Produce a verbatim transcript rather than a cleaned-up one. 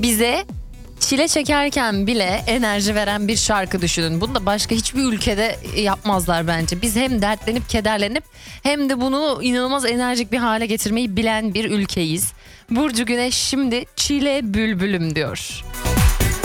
bize çile çekerken bile enerji veren bir şarkı düşünün. Bunu da başka hiçbir ülkede yapmazlar bence. Biz hem dertlenip kederlenip hem de bunu inanılmaz enerjik bir hale getirmeyi bilen bir ülkeyiz. Burcu Güneş şimdi Çile Bülbülüm diyor.